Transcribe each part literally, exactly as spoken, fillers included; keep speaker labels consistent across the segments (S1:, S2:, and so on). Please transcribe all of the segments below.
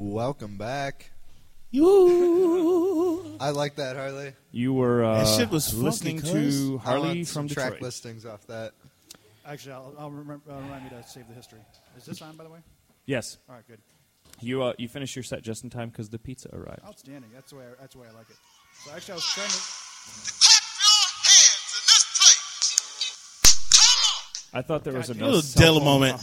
S1: Welcome back.
S2: You.
S1: I like that, Harley.
S3: You were uh,
S2: That shit was
S3: listening
S2: funky, cuz.
S3: to
S1: I
S3: Harley
S1: want some
S3: from
S1: track
S3: Detroit.
S1: listings off that.
S4: Actually, I'll, I'll remember, uh, remind me to save the history. Is this on, by the way?
S3: Yes.
S4: All right, good.
S3: You uh, you finished your set just in time because the pizza arrived.
S4: Outstanding. That's the way. I, that's the way I like it. So actually, I was trying to.
S3: I thought there was
S4: God,
S3: a
S4: damn.
S3: no
S2: Little
S3: cell
S2: Della
S3: phone
S2: moment.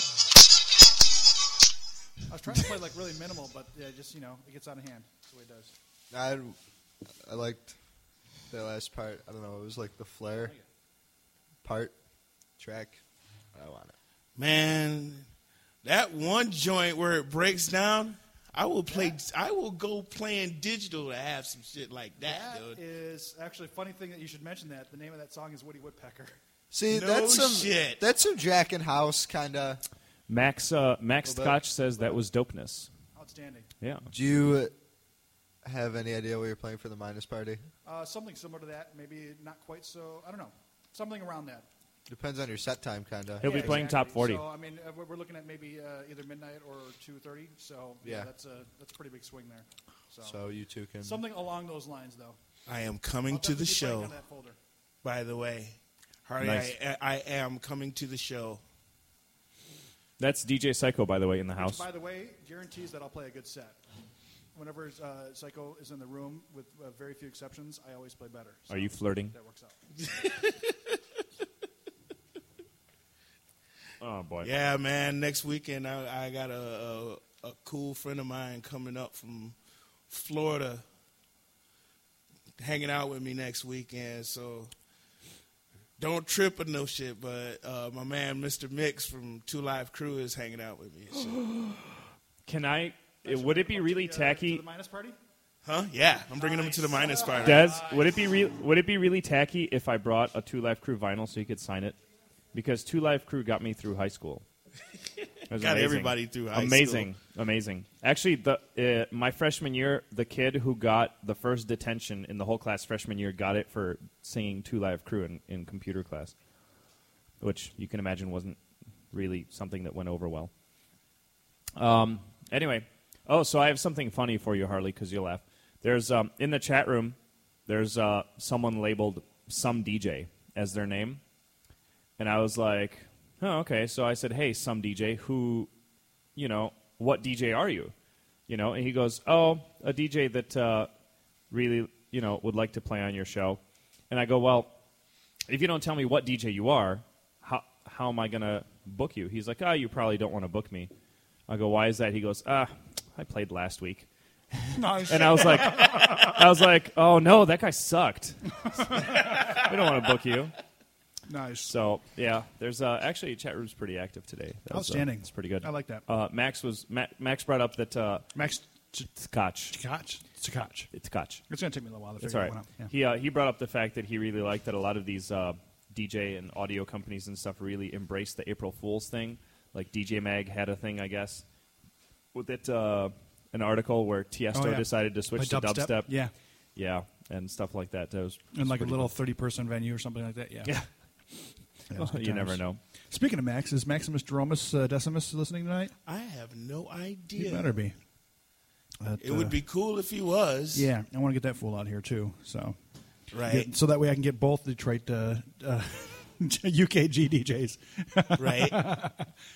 S4: I was trying to play like really minimal, but yeah, just you know, it gets out of hand. That's the way it does.
S1: I, I liked the last part. I don't know. It was like the flare part track. I want it.
S2: Man, that one joint where it breaks down, I will play. I will go playing digital to have some shit like that,
S4: That
S2: dude.
S4: is actually a funny thing that you should mention that. The name of that song is Woody Woodpecker.
S1: See,
S2: No
S1: that's some
S2: shit.
S1: that's some Jack and House kind of.
S3: Max uh, Max
S1: Little bit.
S3: Scotch says that was dopeness.
S4: Outstanding.
S3: Yeah.
S1: Do you have any idea what you're playing for the minus party?
S4: Uh, something similar to that. Maybe not quite so. I don't know. Something around that.
S1: Depends on your set time, kind of.
S3: He'll be
S4: Yeah,
S3: playing top
S4: exactly.
S3: forty.
S4: So I mean, uh, we're- we're looking at maybe uh, either midnight or two thirty. So yeah,
S1: Yeah.
S4: that's a that's a pretty big swing there. So,
S1: So you two can.
S4: something along those lines, though.
S2: I am coming
S4: I'll
S2: to the
S4: definitely be playing
S2: show.
S4: on that folder.
S2: By the way, Harley,
S3: Nice.
S2: I, I am coming to the show.
S3: That's D J Psycho, by the way, in the house.
S4: By the way, guarantees that I'll play a good set. Whenever uh, Psycho is in the room, with uh, very few exceptions, I always play better. So
S3: Are you flirting?
S4: that works out.
S3: Oh boy.
S2: Yeah, man. Next weekend, I, I got a, a a cool friend of mine coming up from Florida, hanging out with me next weekend. So don't trip or no shit. But uh, my man, Mister Mix from Two Live Crew, is hanging out with me. and shit.
S3: Can I? It, would it be really
S4: To the, uh,
S3: tacky?
S4: To the minus party?
S2: Huh? Yeah, I'm bringing him to the minus party.
S3: Des, would it be re- would it be really tacky if I brought a Two Live Crew vinyl so you could sign it? Because Two Live Crew got me through high school. It was
S2: Got
S3: amazing.
S2: everybody through high
S3: amazing, amazing. Actually, the uh, my freshman year, the kid who got the first detention in the whole class freshman year got it for singing Two Live Crew in, in computer class, which you can imagine wasn't really something that went over well. Um. Anyway, oh, so I have something funny for you, Harley, because you'll laugh. There's um in the chat room, there's uh someone labeled Some D J as their name. And I was like, oh, okay. So I said, hey, Some D J, who, you know, what D J are you? You know, and he goes, oh, a D J that uh, really, you know, would like to play on your show. And I go, well, if you don't tell me what D J you are, how how am I going to book you? He's like, oh, you probably don't want to book me. I go, why is that? He goes, ah, I played last week.
S4: Nice.
S3: And I was like, I was like, oh, no, that guy sucked. We don't want to book you.
S4: Nice.
S3: So yeah, there's uh, actually chat room's pretty active today. That was, uh,
S4: Outstanding.
S3: it's pretty good.
S4: I like that.
S3: Uh, Max was Ma- Max brought up that uh,
S4: Max
S3: Scotch.
S4: Scotch. Scotch.
S3: It's Scotch.
S4: It's going to take me a little while to
S3: It's
S4: figure
S3: all
S4: that
S3: right.
S4: one out. Yeah.
S3: He uh, he brought up the fact that he really liked that a lot of these uh, D J and audio companies and stuff really embraced the April Fool's thing. Like D J Mag had a thing, I guess, with it uh, an article where Tiesto
S4: Oh, yeah.
S3: decided to switch
S4: Play
S3: to dubstep.
S4: Yeah.
S3: Yeah, and stuff like that. That was
S4: In like a
S3: pretty
S4: little
S3: cool.
S4: thirty-person venue or something like that. Yeah.
S3: Yeah.
S4: Yeah, it was good
S3: You never
S4: times.
S3: know.
S4: Speaking of Max, is Maximus Jeromus uh, Decimus listening tonight?
S2: I have no
S4: He
S2: idea.
S4: better be. But,
S2: It
S4: uh,
S2: would be cool if he was.
S4: Yeah, I want to get that fool out here too. So,
S2: Right.
S4: Get- so that way I can get both Detroit uh, uh, U K G D Js.
S2: Right.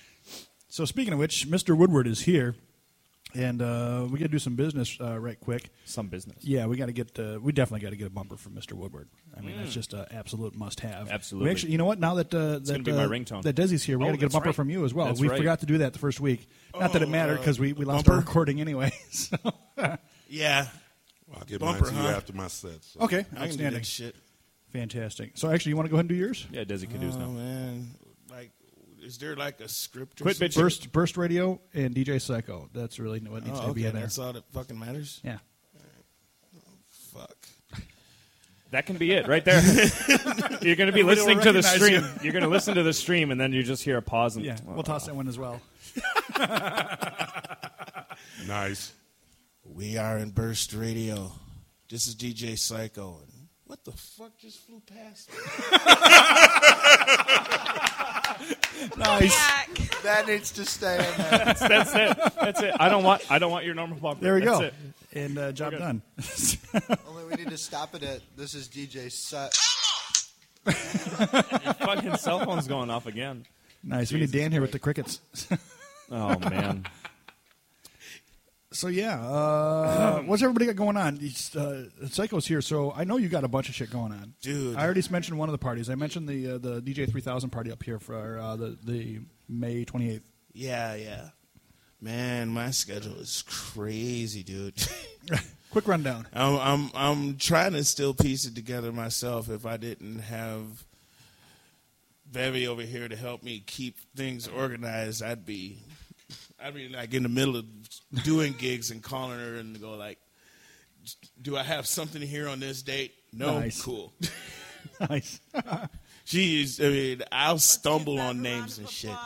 S4: So speaking of which, Mister Woodward is here, and uh, we got to do some business uh, right quick.
S3: Some business.
S4: Yeah, we got to get. Uh, we definitely got to get a bumper from Mister Woodward. I mean, that's just an absolute must-have.
S3: Absolutely.
S4: We actually, you know what? Now that uh, that
S3: gonna be
S4: uh,
S3: my ringtone.
S4: that Desi's here, we
S3: Oh,
S4: got to get a
S3: that's
S4: bumper
S3: right.
S4: from you as well.
S3: That's
S4: we
S3: right.
S4: forgot to do that the first week. Not that it
S2: Oh,
S4: mattered
S2: uh,
S4: because we, we lost
S2: bumper?
S4: our recording anyway. So.
S2: Yeah.
S5: Well, I'll get
S2: Bumper,
S5: mine to you
S2: huh?
S5: after my set. So.
S4: Okay,
S2: I can do
S4: outstanding,
S2: that shit.
S4: fantastic. So actually, you want to go ahead and do yours?
S3: Yeah, Desi can do
S2: Oh
S3: now.
S2: man, like, is there like a script? Or
S3: Quit
S2: some
S3: bitching.
S2: shit?
S4: Burst, Burst Radio, and D J Psycho. That's really what needs
S2: Oh,
S4: to be
S2: okay,
S4: in there.
S2: that's all that fucking matters.
S4: Yeah.
S2: Fuck.
S3: That can be it right there. You're going to be
S4: Everybody will
S3: listening to the
S4: recognize
S3: stream.
S4: you.
S3: You're going to listen to the stream, and then you just hear a pause. And,
S4: Yeah, we'll toss that one as well.
S5: Nice.
S2: We are in Burst Radio. This is D J Psycho. What the fuck just flew past me?
S5: Nice.
S1: That needs to stay in there.
S3: That's, that's it. That's it. I don't want. I don't want your normal bumper.
S5: There we
S3: That's
S5: go.
S3: It.
S5: And uh, job
S3: good.
S5: done.
S1: Only we need to stop it at this is D J set.
S3: Your fucking cell phone's going off again.
S5: Nice. We need Dan here with the crickets.
S3: Oh man.
S5: So yeah, uh, what's everybody got going on? These, uh, Psycho's here, so I know you got a bunch of shit going on,
S2: Dude.
S5: I already mentioned one of the parties. I mentioned the uh, the D J three thousand party up here for uh, the the May twenty eighth.
S2: Yeah, yeah. Man, my schedule is crazy, dude.
S5: Quick rundown.
S2: I'm, I'm I'm trying to still piece it together myself. If I didn't have Bevy over here to help me keep things organized, I'd be I'd be like in the middle of doing gigs and calling her and go like, "Do I have something here on this date?" No,
S5: Nice.
S2: cool.
S5: Nice.
S2: She's. I mean, I'll stumble on names and shit.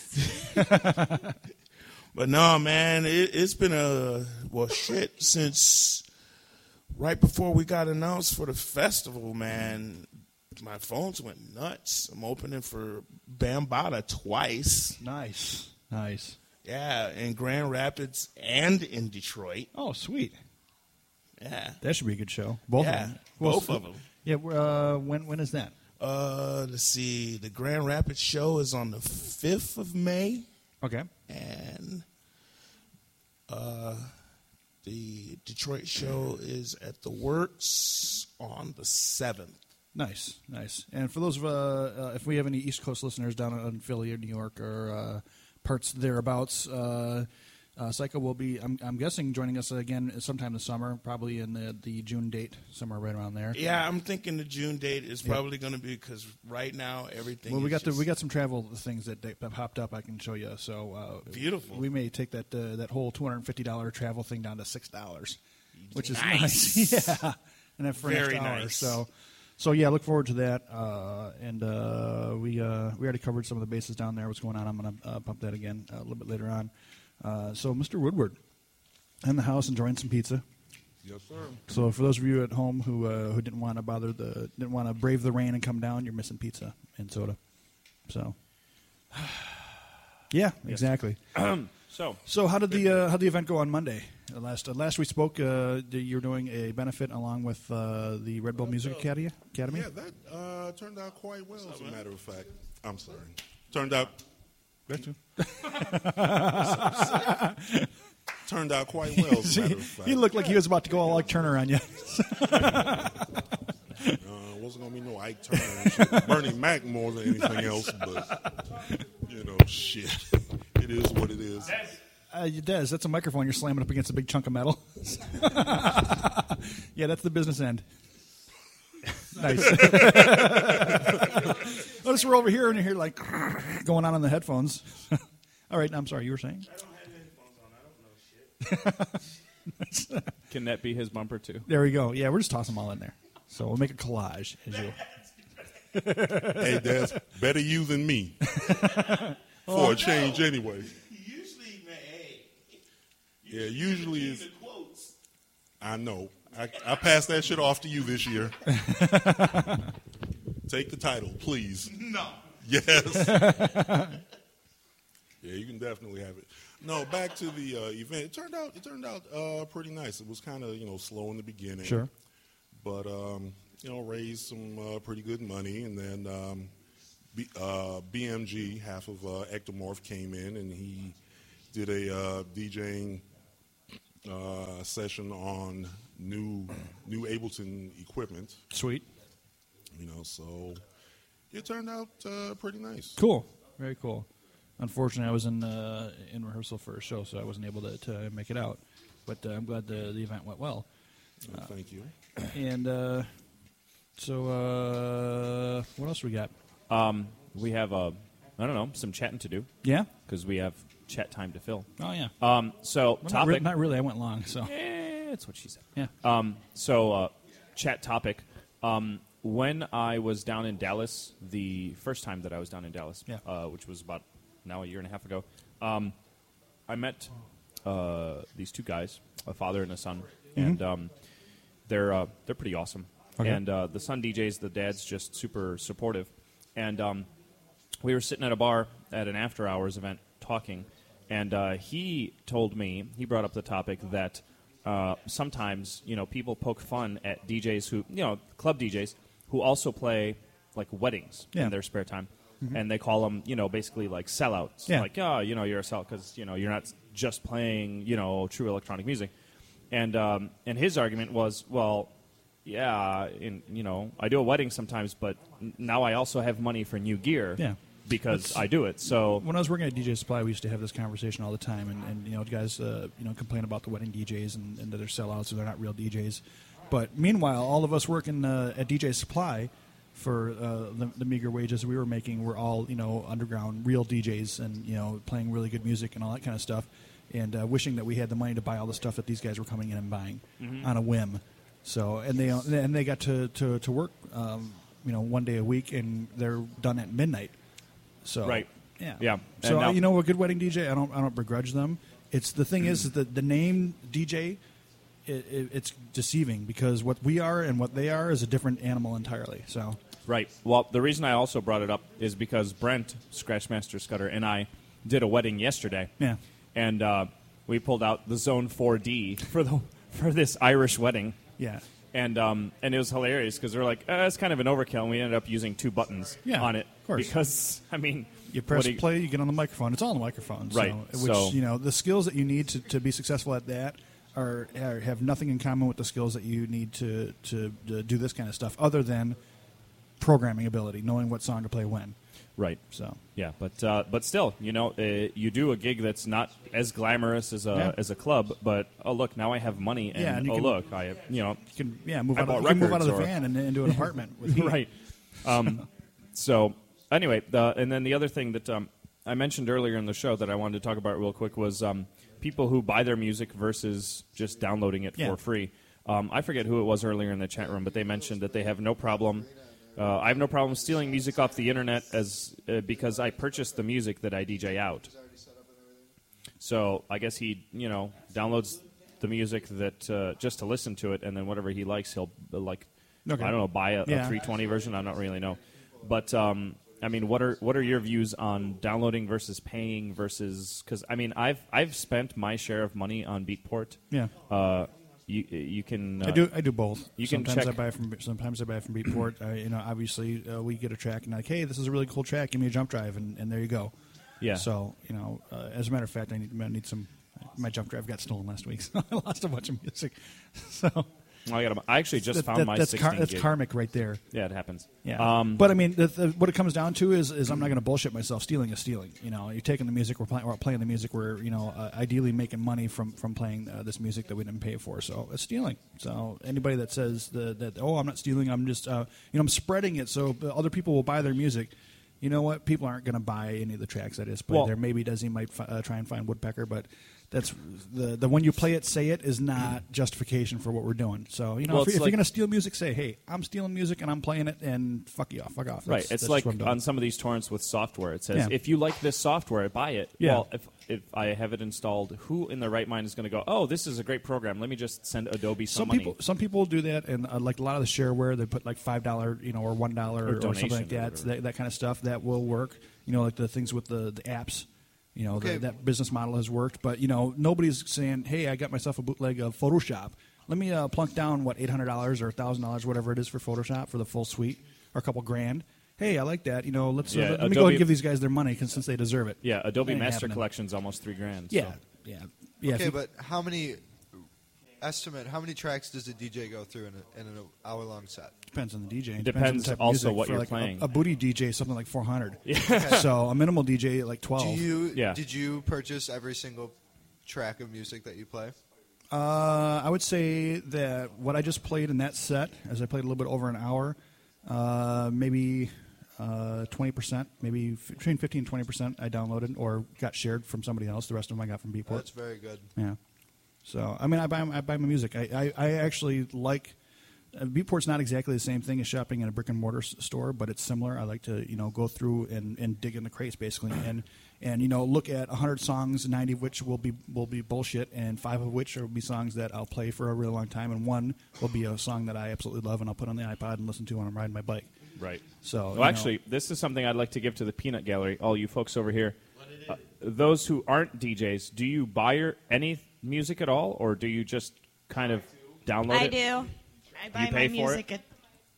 S2: But no, man, it, it's been a well shit since right before we got announced for the festival. Man, my phones went nuts. I'm opening for Bambaataa twice.
S5: Nice. Nice.
S2: Yeah, in Grand Rapids and in Detroit.
S5: Oh, sweet.
S2: Yeah,
S5: That should be a good show. Both
S2: Yeah,
S5: of them. Well,
S2: both
S5: so-
S2: of them.
S5: Yeah. Uh, when when is that?
S2: Uh, let's see. The Grand Rapids show is on the fifth of May,
S5: Okay.
S2: and uh, the Detroit show is at the Works on the seventh.
S5: Nice, nice. And for those of uh, uh, if we have any East Coast listeners down in Philly or New York or uh, parts thereabouts, uh, uh, Psycho will be, I'm, I'm guessing, joining us again sometime this summer, probably in the, the June date, somewhere right around there.
S2: Yeah, I'm thinking the June date is probably going to be because right now everything.
S5: Well, we
S2: is
S5: got the,
S2: just
S5: we got some travel things that, that have popped up. I can show you. So uh,
S2: Beautiful.
S5: We may take that uh, that whole two hundred and fifty dollar travel thing down to six dollars, which is
S2: Nice.
S5: nice. Yeah, and then for
S2: Very
S5: next hour.
S2: nice.
S5: So, so yeah, look forward to that. Uh, and uh, we uh, we already covered some of the bases down there. What's going on? I'm going to uh, pump that again uh, a little bit later on. Uh, so, Mister Woodward, in the house enjoying some pizza.
S6: Yes, sir.
S5: So, for those of you at home who uh, who didn't want to bother the didn't want to brave the rain and come down, you're missing pizza and soda. So, yeah, exactly.
S3: So
S5: So, how did the uh, how did the event go on Monday? Uh, last uh, last we spoke, uh, the- you were doing a benefit along with uh, the Red Bull Music Academy. Academy.
S6: Yeah, that uh, turned out quite well, as a matter of fact. I'm sorry. Turned out turned out quite well, as a matter of fact.
S5: He looked like he was about to go all like Turner on you.
S6: Uh, wasn't gonna be no Ike Turner and shit. Bernie Mac more than anything else, but you know, shit. It is what it is.
S5: Uh, it does. That's a microphone. You're slamming up against a big chunk of metal. Yeah, that's the business end. Nice. Notice we're over here and you hear like going on in the headphones. All right, I'm sorry. You were saying?
S2: I don't have headphones on. I don't know shit.
S3: can that be his bumper too?
S5: There we go. Yeah, we're just tossing them all in there. So we'll make a collage. As you.
S6: Hey, that's better you than me. For a change, anyway.
S2: Usually, man, hey,
S6: Yeah, usually
S2: the
S6: is.
S2: quotes.
S6: I know. I, I pass that shit off to you this year. Take the title, please.
S2: No.
S6: Yes. Yeah, you can definitely have it. No, back to the uh, event. It turned out. It turned out uh, pretty nice. It was kind of you know slow in the beginning.
S5: Sure.
S6: But um, you know, raised some uh, pretty good money, and then um, B, uh, B M G, half of uh, Ectomorph, came in, and he did a uh, DJing uh, session on new new Ableton equipment.
S5: Sweet.
S6: You know, so it turned out uh, pretty nice.
S5: Cool. Very cool. Unfortunately, I was in uh, in rehearsal for a show, so I wasn't able to, to make it out. But uh, I'm glad the, the event went well.
S6: Uh, thank you.
S5: And uh, so, uh, what else we got?
S3: Um, we have uh, I don't know, some chatting to do
S5: Yeah?
S3: because we have chat time to fill.
S5: Oh, yeah.
S3: Um, so
S5: Well, not,
S3: topic.
S5: re- not really. I went long, so.
S3: Eh, it's what she said.
S5: Yeah.
S3: Um, so, uh, chat topic. Um, when I was down in Dallas, the first time that I was down in Dallas,
S5: Yeah.
S3: uh, which was about now a year and a half ago, um, I met uh, these two guys, a father and a son, and um, they're uh, they're pretty awesome.
S5: Okay.
S3: And uh, the son D Js, the dad's just super supportive. And um, we were sitting at a bar at an after-hours event talking, and uh, he told me, he brought up the topic that uh, sometimes, you know, people poke fun at D Js who, you know, club D Js who also play, like, weddings
S5: Yeah.
S3: in their spare time. Mm-hmm. And they call them, you know, basically like sellouts.
S5: Yeah.
S3: Like, oh, you know, you're a sellout because, you know, you're not just playing, you know, true electronic music. And um, and his argument was, well, yeah, in, you know, I do a wedding sometimes, but n- now I also have money for new gear
S5: Yeah.
S3: because
S5: That's-
S3: I do it. So,
S5: When I was working at D J Supply, we used to have this conversation all the time, and, and you know, guys, uh, you know, complain about the wedding D Js and, and that they're sellouts and they're not real D Js. But meanwhile, all of us working uh, at D J Supply for uh, the, the meager wages we were making were all, you know, underground real D Js and, you know, playing really good music and all that kind of stuff, and uh, wishing that we had the money to buy all the stuff that these guys were coming in and buying
S3: Mm-hmm.
S5: on a whim. So, and they and they got to to, to work, um, you know, one day a week, and they're done at midnight. So,
S3: Right.
S5: yeah,
S3: Yeah.
S5: So
S3: And now-
S5: uh, you know, a good wedding D J, I don't I don't begrudge them. It's the thing is, is that the name D J, it, it, it's deceiving because what we are and what they are is a different animal entirely. So,
S3: right. Well, the reason I also brought it up is because Brent, Scratchmaster Scudder, and I did a wedding yesterday.
S5: yeah,
S3: And uh, we pulled out the Zone four D for the for this Irish wedding.
S5: yeah,
S3: And um, and it was hilarious because we were like, uh, it's kind of an overkill, and we ended up using two buttons
S5: Yeah,
S3: on it.
S5: of course.
S3: Because, I mean...
S5: you press
S3: what do you-
S5: play, you get on the microphone. It's all on the microphone,
S3: Right,
S5: So, which
S3: so-
S5: you know, the skills that you need to, to be successful at that are, are have nothing in common with the skills that you need to, to to do this kind of stuff, other than programming ability, knowing what song to play when.
S3: Right.
S5: So,
S3: Yeah, but uh, but still, you know, uh, you do a gig that's not as glamorous as a
S5: Yeah.
S3: as a club, but oh look, now I have money, and,
S5: Yeah, and you
S3: oh
S5: can-
S3: look, I have, you know,
S5: you can yeah move
S3: I
S5: out of,
S3: bought
S5: you can move out of the
S3: records or-
S5: van and into an apartment with heat.
S3: right. Um, so anyway, the, and then the other thing that um, I mentioned earlier in the show that I wanted to talk about real quick was um, people who buy their music versus just downloading it
S5: Yeah.
S3: for free. Um, I forget who it was earlier in the chat room, but they mentioned that they have no problem. Uh, I have no problem stealing music off the internet as uh, because I purchased the music that I D J out. So I guess he, you know, downloads the music that uh, just to listen to it, and then whatever he likes, he'll uh, like.
S5: Okay.
S3: I don't know, buy a,
S5: Yeah.
S3: a three twenty version. I don't really know, but um, I mean, what are what are your views on downloading versus paying versus? Because I mean, I've I've spent my share of money on Beatport.
S5: Yeah.
S3: Uh, you you can uh,
S5: I do. I do both.
S3: you can
S5: sometimes
S3: check-
S5: I buy from. Sometimes I buy from Beatport. I, you know, obviously uh, we get a track and like, hey, this is a really cool track. Give me a jump drive, and, and there you go.
S3: Yeah.
S5: So you know, uh, as a matter of fact, I need I need some. My jump drive got stolen last week, so I lost a bunch of music. So
S3: I got. I actually just
S5: that-
S3: found
S5: that-
S3: my
S5: that's
S3: sixteen
S5: car- that's
S3: gig.
S5: karmic right there.
S3: Yeah, it happens.
S5: Yeah.
S3: Um,
S5: but I mean, the, the, what it comes down to is, is I'm not going to bullshit myself. Stealing is stealing. You know, you're taking the music, we're, play, we're playing the music, we're you know, uh, ideally making money from from playing uh, this music that we didn't pay for. So it's stealing. So anybody that says the, that oh, I'm not stealing, I'm just uh, you know, I'm spreading it so other people will buy their music. You know what? People aren't going to buy any of the tracks that is played
S3: Well-
S5: there. Maybe Desi might fi- uh, try and find Woodpecker, but. That's the the when you play it, say it is not justification for what we're doing. So you know,
S3: Well,
S5: if,
S3: it's
S5: you're, if
S3: like-
S5: you're going to steal music, say, "Hey, I'm stealing music and I'm playing it, and fuck you off, fuck off." That's,
S3: Right.
S5: that's
S3: It's
S5: just
S3: like
S5: what I'm doing.
S3: on some of these torrents with software. It says,
S5: Yeah.
S3: if you like this software, buy it.
S5: Yeah.
S3: Well, if if I have it installed, who in their right mind is going to go, oh, this is a great program. Let me just send Adobe some,
S5: some
S3: money.
S5: people some people do that, and uh, like a lot of the shareware, they put like five dollar, you know, or one dollar
S3: Or
S5: or, something like
S3: donation or
S5: that,
S3: whatever.
S5: that. That kind of stuff that will work. You know, like the things with the the apps. You know,
S1: Okay.
S5: the, that business model has worked, but you know, nobody's saying, "Hey, I got myself a bootleg of Photoshop. Let me uh, plunk down what eight hundred dollars or thousand dollars, whatever it is, for Photoshop for the full suite, or a couple grand." Hey, I like that. You know, let's uh,
S3: Yeah,
S5: let, let me
S3: Adobe-
S5: go ahead and give these guys their money 'cause since they deserve it.
S3: Yeah, Adobe
S5: Ain't
S3: Master
S5: happening.
S3: Collection's almost three grand.
S5: Yeah,
S3: so.
S5: yeah, yeah. if
S1: Okay,
S5: you-
S1: but how many estimate? How many tracks does a D J go through in, a, in an hour long set?
S5: Depends on the D J. It
S3: Depends
S5: on the type of
S3: also
S5: music.
S3: what
S5: For
S3: you're
S5: like
S3: playing.
S5: A, a booty D J, something like four hundred. So a minimal D J, like twelve.
S1: Do you
S3: Yeah.
S1: did you purchase every single track of music that you play?
S5: Uh, I would say that what I just played in that set, as I played a little bit over an hour, uh, maybe uh, twenty percent, maybe f- between fifteen and twenty percent I downloaded or got shared from somebody else. The rest of them I got from Beatport.
S1: That's very good.
S5: Yeah. So I mean, I buy I buy my music. I, I, I actually like Uh, Beatport's not exactly the same thing as shopping in a brick and mortar s- store, but it's similar. I like to, you know, go through and, and dig in the crates basically, and and you know, look at a hundred songs, ninety of which will be will be bullshit, and five of which will be songs that I'll play for a really long time, and one will be a song that I absolutely love, and I'll put on the iPod and listen to when I'm riding my bike.
S3: Right.
S5: So,
S3: well,
S5: you know-
S3: actually, this is something I'd like to give to the Peanut Gallery, all you folks over here. Uh, those who aren't D Js, do you buy your, any music at all, or do you just kind of download
S7: I
S3: it?
S7: do. I buy
S3: You
S7: my
S3: pay for
S7: music
S3: it?
S7: at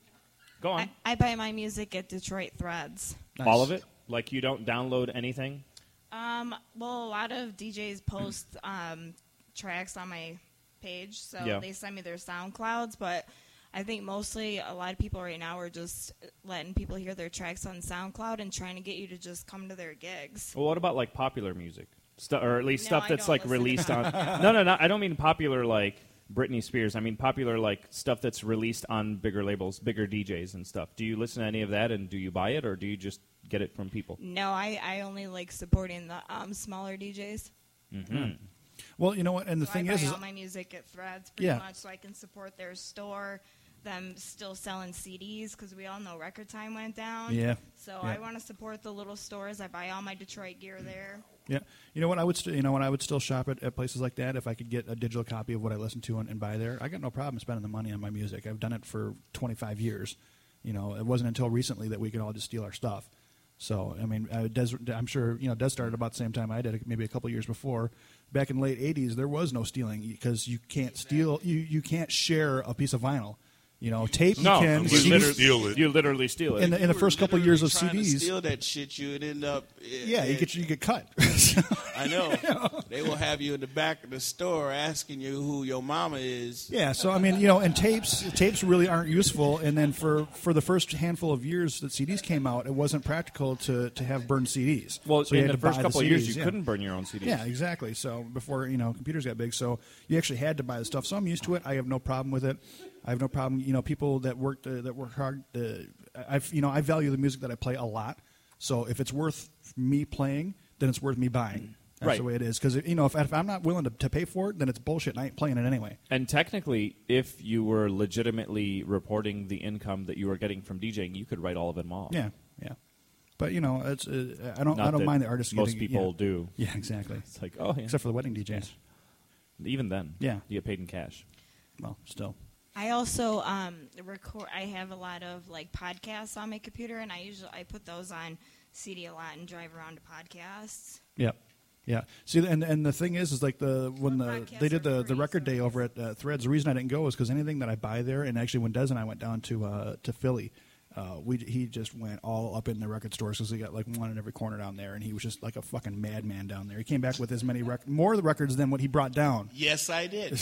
S3: Go on.
S7: I, I buy my music at Detroit Threads.
S5: Nice.
S3: All of it? Like you don't download anything?
S7: Um, well, a lot of D Js post um, tracks on my page, so
S3: Yeah.
S7: they send me their SoundClouds, but I think mostly a lot of people right now are just letting people hear their tracks on SoundCloud and trying to get you to just come to their gigs.
S3: Well, what about like popular music, Stu- or at least
S7: No,
S3: stuff
S7: I
S3: that's
S7: don't
S3: like
S7: listen to
S3: released on? No, no, no. I don't mean popular like Britney Spears. I mean popular like stuff that's released on bigger labels, bigger D Js and stuff. Do you listen to any of that, and do you buy it, or do you just get it from people?
S7: No, I, I only like supporting the um, smaller D Js.
S3: Mm-hmm.
S5: Well, you know what, and the
S7: So
S5: thing
S7: I buy
S5: is, is
S7: all my music at Threads pretty
S5: Yeah.
S7: much, so I can support their store. Them still selling C Ds because we all know Record Time went down.
S5: Yeah.
S7: So
S5: Yeah.
S7: I want to support the little stores. I buy all my Detroit gear there.
S5: yeah, you know what, I would, st- you know what, I would still shop at, at places like that if I could get a digital copy of what I listen to and, and buy there. I got no problem spending the money on my music. I've done it for twenty-five years. You know, it wasn't until recently that we could all just steal our stuff. So, I mean, uh, Des, I'm sure, you know, Des started about the same time I did, maybe a couple years before. Back in the late eighties, there was no stealing because you can't steal, you, you can't share a piece of vinyl. You know, tape
S3: No,
S5: you can.
S3: you
S6: Unless you
S3: literally,
S6: steal it.
S3: you literally steal it.
S5: In the, in the
S2: You
S5: first
S2: were
S5: couple years of
S2: literally trying
S5: C
S2: to
S5: Ds.
S2: steal that shit, you would end up.
S5: Yeah, you
S2: eh,
S5: get you get cut.
S2: I know. They will have you in the back of the store asking you who your mama is.
S5: Yeah, so I mean, you know, and tapes tapes really aren't useful. And then for, for the first handful of years that C Ds came out, it wasn't practical to, to have burned C Ds.
S3: well,
S5: so you
S3: in
S5: had
S3: the
S5: to buy
S3: first couple of
S5: C
S3: years,
S5: Ds,
S3: you
S5: yeah.
S3: couldn't burn your own C Ds.
S5: Yeah, exactly. So before you know computers got big, so you actually had to buy the stuff. So I'm used to it. I have no problem with it. I have no problem. You know, people that work uh, that work hard. Uh, I you know I value the music that I play a lot. So if it's worth me playing, then it's worth me buying. That's
S3: Right.
S5: the way it is. Because you know, if, if I'm not willing to, to pay for it, then it's bullshit. And I ain't playing it anyway.
S3: And technically, if you were legitimately reporting the income that you were getting from DJing, you could write all of them off.
S5: Yeah, yeah. But you know, it's uh, I don't
S3: Not
S5: I don't
S3: that
S5: mind the artists.
S3: most
S5: getting,
S3: people
S5: yeah.
S3: do.
S5: Yeah, exactly.
S3: It's like, oh, yeah.
S5: Except for the wedding D Js.
S3: Even then,
S5: Yeah.
S3: you get paid in cash.
S5: Well, still.
S7: I also um, record. I have a lot of like podcasts on my computer, and I usually I put those on C D a lot and drive around to podcasts.
S5: Yep. Yeah. See, and and the thing is, is like the when
S7: What
S5: the
S7: podcasts
S5: they did
S7: are
S5: the, the
S7: free,
S5: record
S7: so
S5: day over at uh, Threads. The reason I didn't go is because anything that I buy there, and actually when Des and I went down to uh, to Philly, uh, we he just went all up in the record stores because he got like one in every corner down there, and he was just like a fucking madman down there. He came back with as many rec- more of the records than what he brought down.
S2: Yes, I did.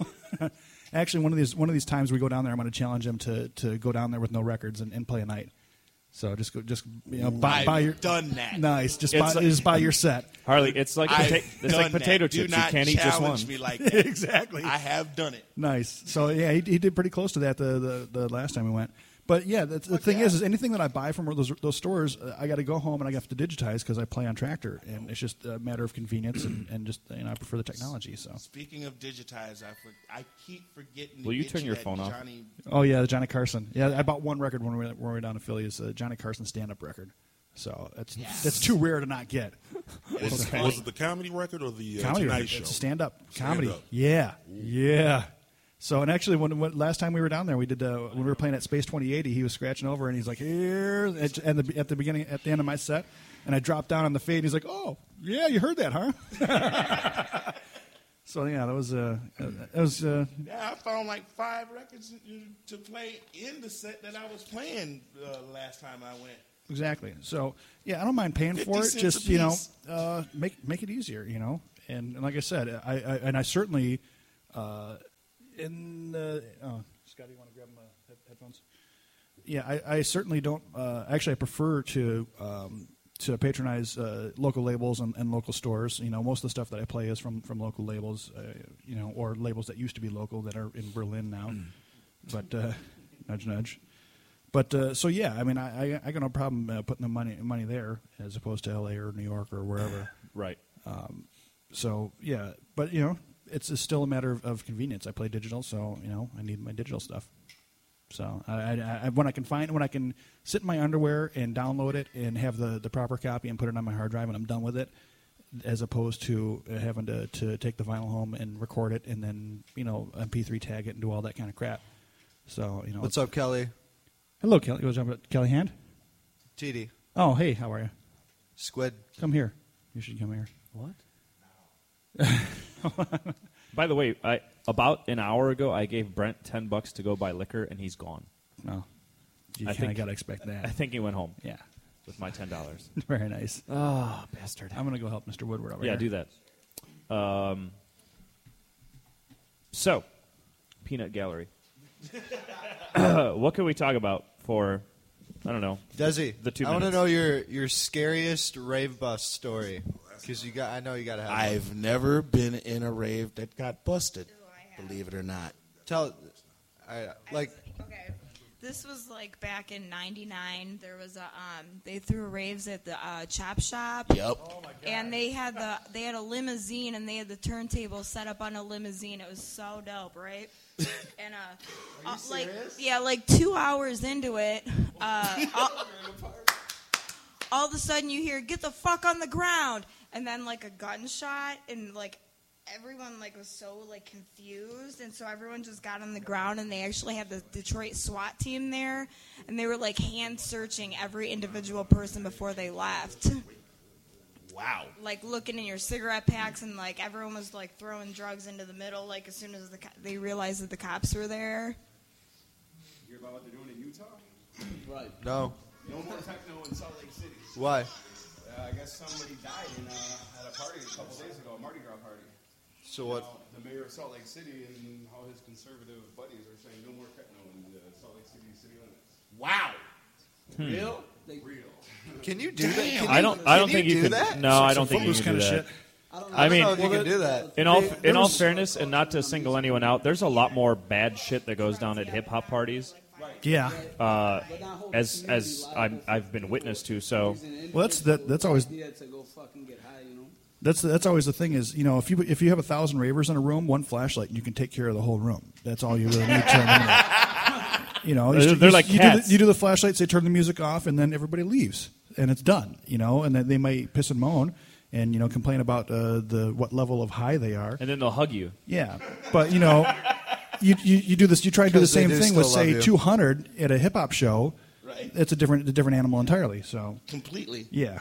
S5: Actually, one of these one of these times we go down there, I'm going to challenge him to, to go down there with no records and, and play a night. So just go, just you know, buy,
S2: I've
S5: buy your
S2: done that.
S5: Nice, just
S3: It's
S5: buy,
S3: like-
S5: just buy your set.
S3: Harley, it's like
S2: I've
S3: pota- it's
S2: done
S3: like potato
S2: that.
S3: chips.
S2: Do
S3: You
S2: not
S3: can't eat just one.
S2: challenge me like that.
S5: Exactly.
S2: I have done it.
S5: Nice. So yeah, he, he did pretty close to that the, the, the last time we went. But yeah, the, the thing is, is anything that I buy from those those stores, uh, I got to go home and I have to digitize because I play on Tractor, and it's just a matter of convenience and, and just you know I prefer the technology. So.
S2: Speaking of digitize, I for, I keep forgetting.
S3: Will
S2: to
S3: you
S2: get
S3: turn your
S2: that
S3: phone off?
S2: Johnny,
S5: Oh yeah, the Johnny Carson. Yeah, I bought one record when we were, when we were down in Philly. It's a Johnny Carson stand-up record. So that's that's too rare to not get.
S6: Was,
S2: funny.
S6: was it the comedy record or the uh,
S5: Comedy
S6: Tonight
S5: record.
S6: Show?
S5: It's a stand-up comedy.
S6: Stand-up.
S5: Yeah, yeah. So and actually, when, when last time we were down there, we did uh, when we were playing at Space twenty eighty. He was scratching over, and he's like, "Here," at, at the at the beginning, at the end of my set, and I dropped down on the fade. And he's like, "Oh, yeah, you heard that, huh?" So yeah, that was uh, that was uh,
S2: Yeah, I found like five records to play in the set that I was playing uh, last time I went.
S5: exactly. So yeah, I don't mind paying for
S2: fifty
S5: it.
S2: cents
S5: Just
S2: a
S5: you know,
S2: piece.
S5: uh, make make it easier. You know, and, and like I said, I, I and I certainly uh, in the oh, Scotty, you want to grab my head, headphones? Yeah, I, I certainly don't. Uh, actually, I prefer to um, to patronize uh, local labels and, and local stores. You know, most of the stuff that I play is from, from local labels. Uh, you know, or labels that used to be local that are in Berlin now. But uh, nudge, nudge. But uh, so yeah, I mean, I, I, I got no problem uh, putting the money money there as opposed to L A or New York or wherever.
S3: Right.
S5: So yeah, but you know, it's, it's still a matter of, of convenience. I play digital, so you know, I need my digital stuff. So I, I, I, when I can find when I can sit in my underwear and download it and have the, the proper copy and put it on my hard drive and I'm done with it, as opposed to having to, to take the vinyl home and record it and then you know M P three tag it and do all that kind of crap. So you know.
S1: What's up, Kelly?
S5: Hello, Kelly. You want to jump at Kelly Hand?
S1: T D.
S5: Oh, hey, how are you?
S1: Squid.
S5: Come here. You should come here.
S3: What? By the way, I about an hour ago, I gave Brent ten bucks to go buy liquor, and he's gone.
S5: No, you
S3: I
S5: kind of
S3: think-
S5: got to expect that.
S3: I think he went home
S5: Yeah,
S3: with my ten dollars.
S5: very nice.
S3: Oh, bastard!
S5: I'm gonna go help Mister Woodward over
S3: Yeah,
S5: here.
S3: do that. Um, so, Peanut Gallery. What can we talk about for? I don't know.
S1: Desi,
S3: The two
S1: I want to
S3: minutes.
S1: know your your scariest rave bust story because you got. I know you got to have. one.
S2: I've never been in a rave that got busted, believe it or not.
S1: Tell. I like.
S7: Okay. This was like back in ninety-nine. There was a um, they threw raves at the uh, Chop Shop.
S2: Yep.
S7: And they had the they had a limousine and they had the turntable set up on a limousine. It was so dope, right? And uh, uh like yeah, like two hours into it, uh, all, all of a sudden you hear "Get the fuck on the ground," and then like a gunshot, and like everyone like was so like confused, and so everyone just got on the ground, and they actually had the Detroit SWAT team there, and they were like hand searching every individual person before they left.
S2: Wow.
S7: Like looking in your cigarette packs, and like everyone was like throwing drugs into the middle. Like as soon as the co- they realized that the cops were there.
S8: You hear about what they're doing in Utah?
S9: Right.
S1: No.
S8: No more techno in Salt Lake City.
S1: Why?
S8: Uh, I guess somebody died in, uh, at a party a couple days ago, a Mardi Gras party.
S1: So what?
S8: Now, the mayor of Salt Lake City and all his conservative buddies are saying no more techno in the Salt Lake City city limits.
S2: Wow.
S8: Real?
S9: They,
S8: Real.
S1: Can you do that? Can
S3: I
S1: you-
S3: don't. I don't
S1: can
S3: think you,
S1: do
S3: can.
S1: that.
S3: No, I don't think you
S5: Footloose
S3: can do
S5: kind
S3: that.
S5: of shit.
S9: I don't know.
S3: I
S1: I
S3: mean,
S1: don't know if you can do that.
S3: in all
S5: They-
S3: in
S5: there
S3: all
S5: was-
S3: fairness, and not to single anyone out, there's a lot more bad shit that goes down at hip hop parties,
S5: Yeah.
S3: uh,
S9: But that whole
S3: as
S9: community,
S3: as
S9: a lot of
S3: I'm,
S9: folks
S3: I've been witness to. So
S5: Well, that's that. That's always
S9: idea to go fucking get high, you know.
S5: that's that's always the thing is you know if you if you have a thousand ravers in a room, one flashlight, you can take care of the whole room. That's all you really need to eliminate. You know, you
S3: They're-
S5: just-
S3: they're
S5: you,
S3: like
S5: you do, the,
S3: cats.
S5: you do the flashlights, they turn the music off, and then everybody leaves, and it's done. You know, and then they might piss and moan, and you know complain about uh, the what level of high they are.
S3: and then they'll hug you.
S5: Yeah, but you know, you, you you do this. You try to do the
S1: Because they
S5: same
S1: do
S5: thing with
S1: still love
S5: say
S1: you.
S5: two hundred at a hip hop show.
S2: Right.
S5: It's a different a different animal entirely. So
S2: Completely.
S5: yeah.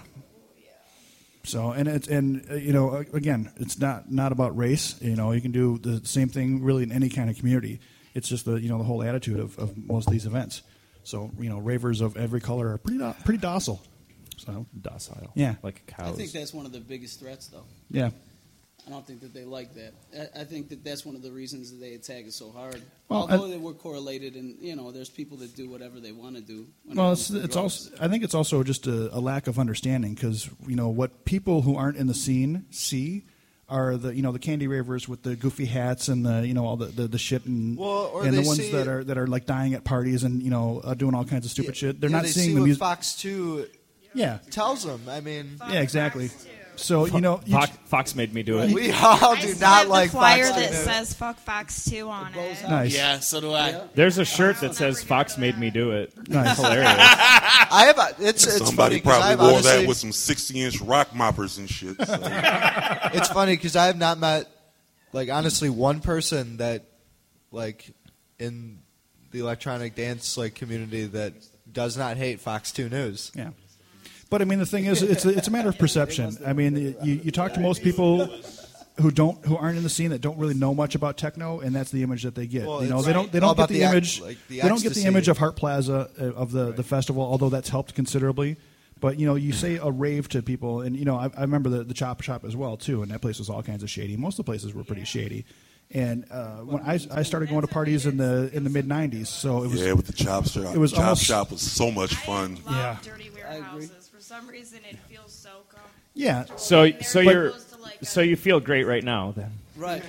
S5: So and it's and uh, you know a- again it's not not about race. You know you can do the same thing really in any kind of community. It's just the you know the whole attitude of, of most of these events. So you know ravers of every color are pretty do- pretty docile. So
S3: Docile.
S5: Yeah.
S3: Like
S9: I
S3: cows.
S9: think that's one of the biggest threats, though.
S5: yeah.
S9: I don't think that they like that. I, I think that that's one of the reasons that they attack us so hard.
S5: Well,
S9: Although
S5: I-
S9: they were correlated, and you know, there's people that do whatever they want to do. when it
S5: Well,
S9: comes
S5: it's,
S9: to
S5: it's
S9: drugs.
S5: also. I think it's also just a, a lack of understanding because you know what people who aren't in the scene see are the you know the candy ravers with the goofy hats and the you know all the, the, the shit and
S1: Well, or
S5: and the
S1: they
S5: ones
S1: see-
S5: that are that are like dying at parties and you know uh, doing all kinds of stupid shit. They're
S1: Yeah,
S5: not
S1: they
S5: seeing
S1: see
S5: the
S1: what
S5: music.
S1: Fox two
S5: Yeah,
S1: tells them. I mean,
S5: yeah, exactly. So you know, you
S3: Fox, Fox made me do it.
S1: we all
S7: I
S1: do
S7: still
S1: not
S7: have
S1: like
S7: the flyer
S1: Fox
S7: that
S1: two.
S7: says "fuck Fox two" on it.
S5: nice,
S2: Yeah, so do I.
S3: There's a shirt that says "Fox made me do it."
S5: nice.
S3: Hilarious.
S1: I have a, it's it's
S6: Somebody
S1: funny 'cause
S6: probably
S1: I've
S6: wore
S1: honestly,
S6: that with some sixty-inch rock moppers and shit. So.
S1: It's funny because I have not met, like, honestly, one person that, like, in the electronic dance like community that does not hate Fox two News.
S5: Yeah. But I mean, the thing is, it's a, it's a matter of perception. I mean, you, you talk to most people who don't who aren't in the scene that don't really know much about techno, and that's the image that they get.
S1: Well,
S5: you know,
S1: it's
S5: they don't they
S1: all
S5: don't get
S1: about
S5: the,
S1: the ec-
S5: image.
S1: like, the
S5: they don't get the
S1: ecstasy.
S5: image of Hart Plaza uh, of the the festival, although that's helped considerably. But you know, you say a rave to people, and you know, I, I remember the the Chop Shop as well too, and that place was all kinds of shady. Most of the places were pretty shady. And uh, when I, I started going to parties in the in the mid nineties, so it was
S6: Yeah, with the chop shop.
S5: It was
S6: chop
S5: almost-
S6: shop was so much fun.
S7: I love
S5: Yeah.
S7: dirty
S9: I agree.
S7: warehouses. For some reason, it feels so comfortable.
S5: yeah.
S3: So, so
S7: But-
S3: you're, so you feel great right now. Then
S9: Right.
S7: I, I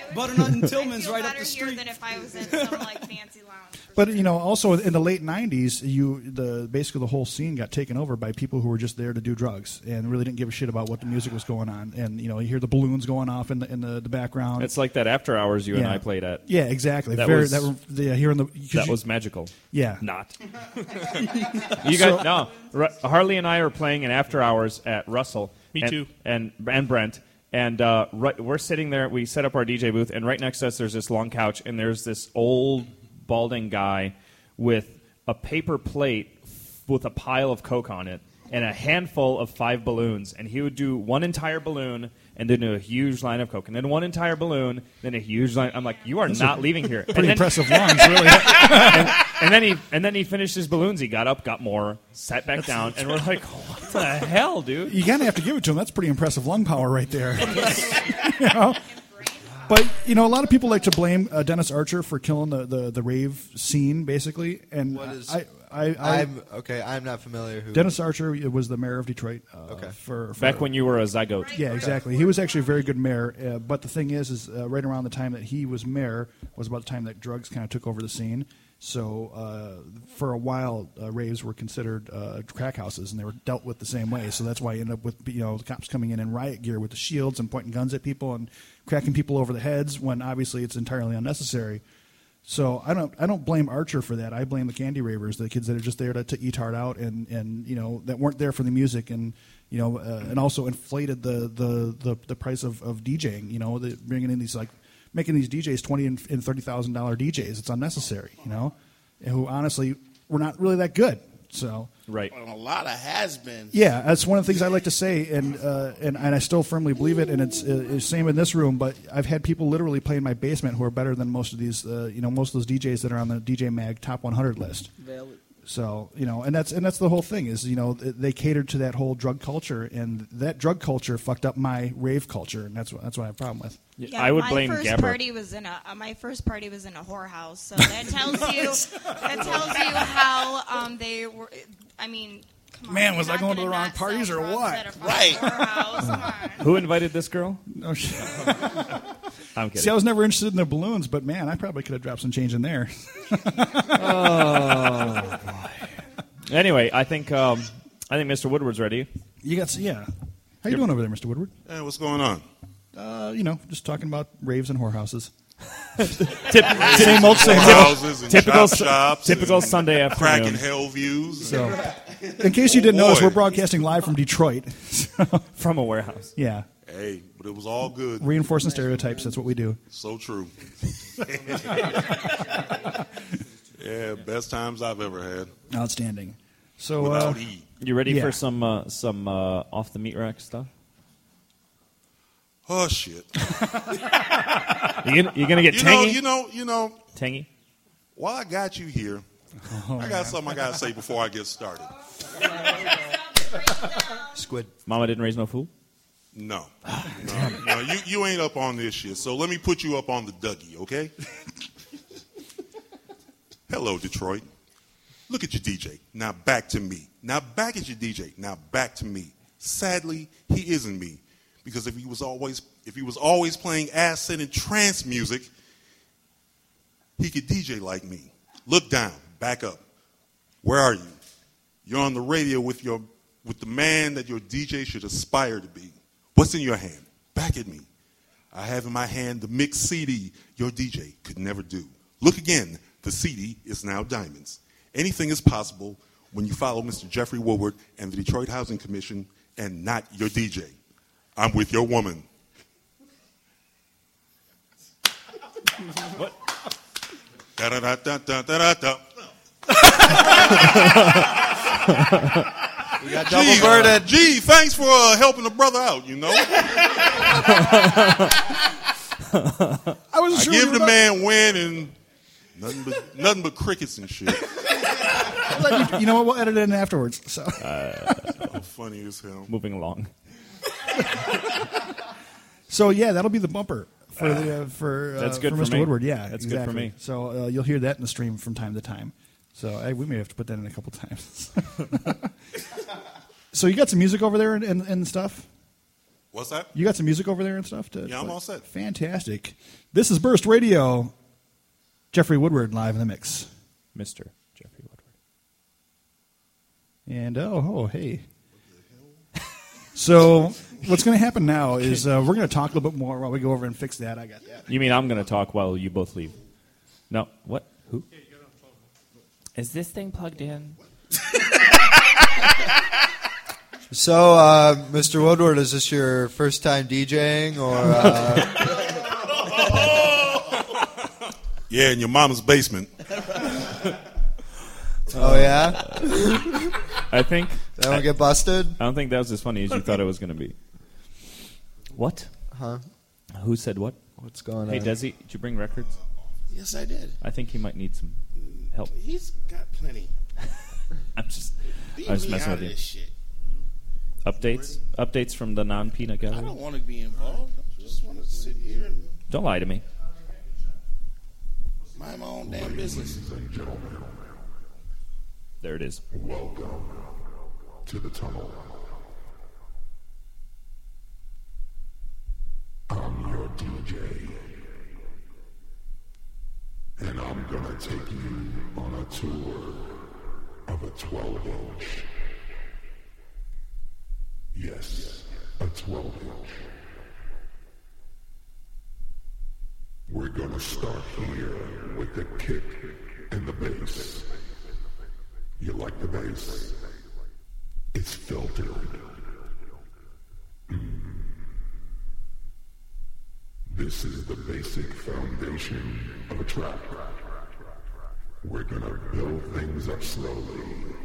S9: Butternut and Tillman's
S7: I feel
S9: right up
S7: better
S9: the
S7: here
S9: street.
S7: than if I was in some like fancy lounge.
S5: But you know, also in the late nineties, you the basically the whole scene got taken over by people who were just there to do drugs and really didn't give a shit about what the music was going on. And you know, you hear the balloons going off in the in the, the background.
S3: It's like that After Hours you and
S5: Yeah.
S3: I played at.
S5: Yeah, exactly.
S3: That
S5: Very,
S3: was-
S5: that were, yeah, here in the 'cause
S3: That
S5: you-
S3: was magical.
S5: Yeah.
S3: Not. You guys, no. Ru- Harley and I are playing an After Hours at Russell.
S2: Me
S3: and,
S2: too.
S3: And and Brent. And uh, right, we're sitting there. We set up our D J booth, and right next to us, there's this long couch, and there's this old balding guy with a paper plate f- with a pile of Coke on it and a handful of five balloons. And he would do one entire balloon and then do a huge line of Coke, and then one entire balloon, then a huge line. I'm like, you are not leaving here.
S5: Pretty
S3: And then-
S5: impressive lungs, really.
S3: and, and then he and then he finished his balloons. He got up, got more, sat back down, and we're like, "What the hell, dude?"
S5: You kind of have to give it to him. That's pretty impressive lung power right there. You know? But you know, a lot of people like to blame uh, Dennis Archer for killing the, the, the rave scene, basically. And
S1: What is?
S5: I, I, I,
S1: I'm okay. I'm not familiar. Who?
S5: Dennis Archer was the mayor of Detroit. Uh,
S1: Okay.
S5: For, for
S3: Back when you were a zygote.
S5: Yeah, exactly. He was actually a very good mayor. Uh, but the thing is, is uh, right around the time that he was mayor was about the time that drugs kind of took over the scene. So uh, for a while, uh, raves were considered uh, crack houses, and they were dealt with the same way. So that's why you end up with you know the cops coming in in riot gear with the shields and pointing guns at people and cracking people over the heads when obviously it's entirely unnecessary. So I don't I don't blame Archer for that. I blame the candy ravers, the kids that are just there to, to eat hard out and, and you know that weren't there for the music and you know uh, and also inflated the the, the, the price of, of DJing. You know, the, bringing in these like making these D Js twenty and, and thirty thousand dollar D Js. It's unnecessary. You know, who honestly were not really that good. So
S3: Right.
S2: A lot of has-beens.
S5: yeah, that's one of the things I like to say, and uh, and and I still firmly believe it. And it's uh, it's same in this room. But I've had people literally play in my basement who are better than most of these, uh, you know, most of those D Js that are on the D J Mag Top one hundred list.
S9: Valid.
S5: So you know, and that's and that's the whole thing is you know they catered to that whole drug culture, and that drug culture fucked up my rave culture, and that's what that's what I have a problem with.
S7: Yeah,
S3: I would
S7: my
S3: blame
S7: first
S3: Gabber.
S7: party was in a uh, my first party was in a whorehouse, so that tells you that tells you how um, they were. I mean, come on,
S5: Man,
S7: you're
S5: was I
S7: not
S5: going to
S7: gonna
S5: the wrong
S7: not
S5: parties
S7: sell
S5: or
S7: drugs
S5: what?
S7: at a fucking
S2: Right.
S7: whorehouse. Come on.
S3: Who invited this girl?
S5: No shit.
S3: I'm kidding.
S5: See, I was never interested in the balloons, but man, I probably could have dropped some change in there.
S3: Anyway, I think um, I think Mister Woodward's ready.
S5: You got yeah. How you doing over there, Mister Woodward?
S6: Hey, what's going on?
S5: Uh, you know, just talking about raves and whorehouses.
S3: Tip,
S5: Same old, same old.
S6: Houses and
S3: typical
S6: shop shops
S3: typical
S6: and
S3: Sunday
S6: cracking
S3: afternoon
S6: hell views.
S5: So, in case you didn't
S6: Oh,
S5: notice,
S6: boy.
S5: we're broadcasting live from Detroit.
S3: from a warehouse.
S5: Yeah,
S6: Hey, but it was all good.
S5: reinforcing stereotypes. That's what we do.
S6: So true. Yeah, best times I've ever had.
S5: Outstanding. So, uh,
S6: Without E.
S3: You ready
S5: Yeah.
S3: for some uh, some uh, off the meat rack stuff?
S6: Oh shit.
S3: You gonna, you gonna get
S6: You know,
S3: tangy?
S6: you know, you know.
S3: Tangy.
S6: While I got you here,
S5: Oh,
S6: I got something I gotta say before I get started.
S1: Squid.
S3: Mama didn't raise no fool.
S6: No, no, no. You you ain't up on this shit. So let me put you up on the Dougie, okay? Hello, Detroit. Look at your D J. Now back to me. Now back at your D J. Now back to me. Sadly, he isn't me. Because if he was always if he was always playing acid and trance music, he could D J like me. Look down, back up. Where are you? You're on the radio with your with the man that your D J should aspire to be. What's in your hand? Back at me. I have in my hand the mixed C D your D J could never do. Look again. The C D is now diamonds. Anything is possible when you follow Mister Jeffrey Woodward and the Detroit Housing Commission and not your D J. I'm with your woman.
S3: What?
S6: Da da da da da da da.
S1: We got double
S6: Gee,
S1: birded.
S6: uh, gee, thanks for uh, helping a brother out, you know.
S5: I wasn't
S6: I
S5: sure.
S6: give
S5: we were
S6: the
S5: about-
S6: man win and nothing but nothing but crickets and shit.
S5: You know what? We'll edit it in afterwards. So,
S6: Funny as hell.
S3: Moving along.
S5: so yeah, that'll be the bumper for the uh, for uh,
S3: That's good
S5: for
S3: for
S5: Mister
S3: me.
S5: Woodward. Yeah,
S3: That's good for
S5: exactly.
S3: me.
S5: So uh, you'll hear that in the stream from time to time. So I, we may have to put that in a couple times. So you got some music over there and, and, and stuff.
S6: What's that?
S5: You got some music over there and stuff? To
S6: Yeah, I'm
S5: play?
S6: all set.
S5: Fantastic. This is Burst Radio. Jeffrey Woodward live in the mix.
S3: Mister Jeffrey Woodward.
S5: And, oh, oh hey. So what's going to happen now is uh, we're going to talk a little bit more while we go over and fix that. I got that.
S3: You mean I'm going to talk while you both leave? No. What? Who? Is this thing plugged in?
S1: So, uh, Mister Woodward, is this your first time DJing, or? Uh...
S6: Yeah, in your mama's basement.
S1: Oh yeah.
S3: I think
S1: that don't get busted.
S3: I don't think that was as funny as you thought it was going to be. What?
S1: Huh?
S3: Who said what?
S1: What's going
S3: hey,
S1: on?
S3: Hey, Desi, did you bring records?
S2: Yes, I did.
S3: I think he might need some help.
S2: He's got plenty.
S3: I'm just,
S2: Leave
S3: I was
S2: me
S3: messing
S2: out
S3: with
S2: of
S3: you.
S2: this shit.
S3: Updates? Updates from the non-peanut
S2: I
S3: gallery?
S2: don't want to be involved. I just want to sit here and
S3: Don't lie to me.
S2: mind my own damn business.
S3: There it is.
S10: Welcome to the tunnel. I'm your D J, and I'm gonna take you on a tour of a twelve inch. Yes, a twelve inch. We're gonna start here with the kick and the bass. You like the bass? It's filtered. Mm. This is the basic foundation of a track. We're gonna build things up slowly